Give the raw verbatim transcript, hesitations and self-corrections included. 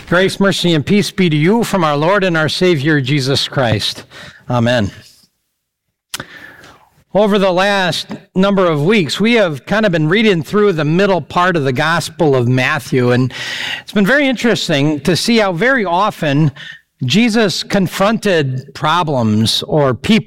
Grace, mercy, and peace be to you from our Lord and our Savior, Jesus Christ. Amen. Over the last number of weeks, we have kind of been reading through the middle part of the Gospel of Matthew, and it's been very interesting to see how very often Jesus confronted problems or people